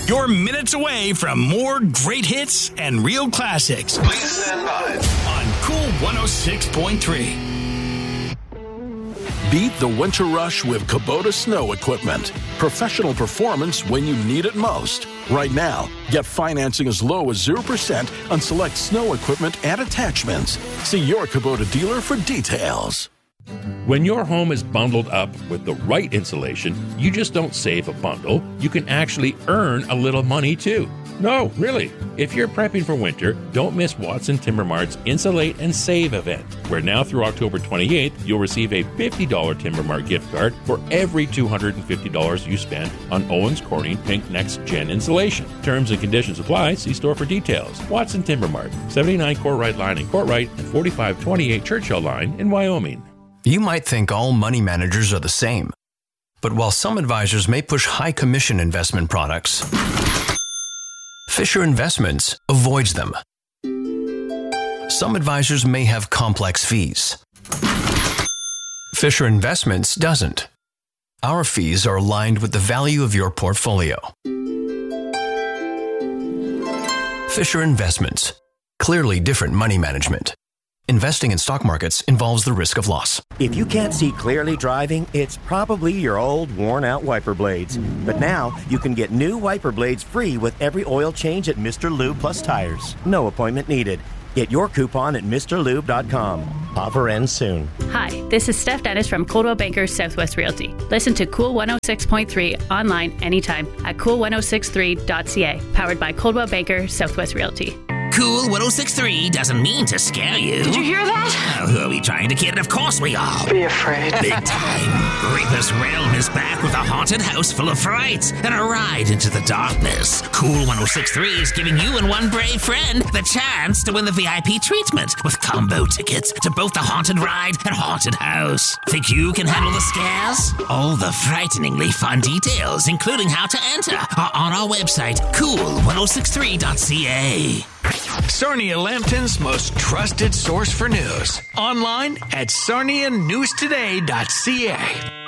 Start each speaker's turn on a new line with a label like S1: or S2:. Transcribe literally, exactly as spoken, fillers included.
S1: You're minutes away from more great hits and real classics.
S2: Please stand by.
S1: On Cool one oh six point three.
S3: Beat the winter rush with Kubota snow equipment. Professional performance when you need it most. Right now, get financing as low as zero percent on select snow equipment and attachments. See your Kubota dealer for details.
S4: When your home is bundled up with the right insulation, you just don't save a bundle. You can actually earn a little money too. No, really. If you're prepping for winter, don't miss Watson Timber Mart's Insulate and Save event, where now through October twenty-eighth, you'll receive a fifty dollars Timber Mart gift card for every two hundred fifty dollars you spend on Owens Corning Pink Next Gen insulation. Terms and conditions apply. See store for details. Watson Timber Mart, seventy-nine Courtright Line in Courtright and forty-five twenty-eight Churchill Line in Wyoming.
S5: You might think all money managers are the same. But while some advisors may push high commission investment products, Fisher Investments avoids them. Some advisors may have complex fees. Fisher Investments doesn't. Our fees are aligned with the value of your portfolio. Fisher Investments. Clearly different money management. Investing in stock markets involves the risk of loss.
S6: If you can't see clearly driving, it's probably your old, worn-out wiper blades. But now, you can get new wiper blades free with every oil change at Mister Lube Plus Tires. No appointment needed. Get your coupon at Mr Lube dot com. Offer ends soon.
S7: Hi, this is Steph Dennis from Coldwell Banker Southwest Realty. Listen to Cool one oh six point three online anytime at cool ten sixty-three dot c a. Powered by Coldwell Banker Southwest Realty.
S8: Cool one oh six point three doesn't mean to scare you.
S9: Did you hear that?
S8: Oh, who are we trying to kid? Of course we are.
S9: Be afraid.
S8: Big time. Reaper's Realm is back with a haunted house full of frights and a ride into the darkness. Cool one oh six point three is giving you and one brave friend the chance to win the V I P treatment with combo tickets to both the haunted ride and haunted house. Think you can handle the scares? All the frighteningly fun details, including how to enter, are on our website, cool ten sixty-three dot c a.
S1: Sarnia Lambton's most trusted source for news. Online at sarnia news today dot c a.